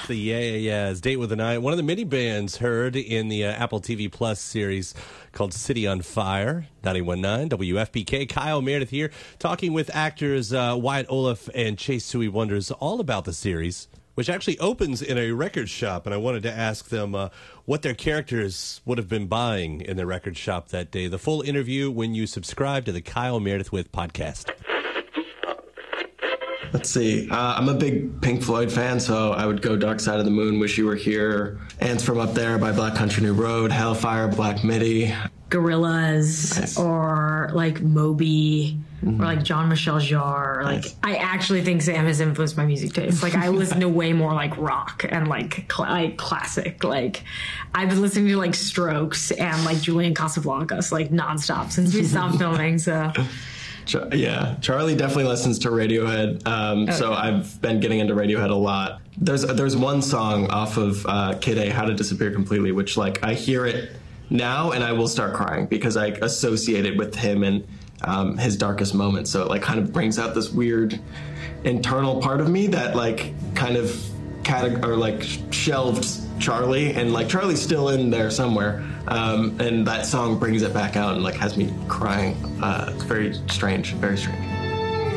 the Yeah Yeah Yeahs, Date with the Night, one of the mini bands heard in the Apple TV Plus series called City on Fire. 91.9 WFPK. Kyle Meredith here, talking with actors Wyatt Olaf and Chase Suey Wonders all about the series, which actually opens in a record shop. And I wanted to ask them what their characters would have been buying in the record shop that day. The full interview when you subscribe to the Kyle Meredith With podcast. Let's see. I'm a big Pink Floyd fan, so I would go Dark Side of the Moon, Wish You Were Here, Ants from Up There by Black Country New Road, Hellfire, Black Midi. Gorillaz, nice. Or like Moby, or like Jean-Michel Jarre. Like, nice. I actually think Sam has influenced my music taste. Like, I listen to way more like rock and like classic. Like, I've been listening to like Strokes and like Julian Casablancas like nonstop since we stopped filming. So. Yeah, Charlie definitely listens to Radiohead, so I've been getting into Radiohead a lot. There's one song off of Kid A, How to Disappear Completely, which like I hear it now and I will start crying because I associate it with him and his darkest moments. So it like kind of brings out this weird internal part of me that like kind of shelved Charlie, and like Charlie's still in there somewhere, and that song brings it back out and like has me crying. It's very strange, very strange.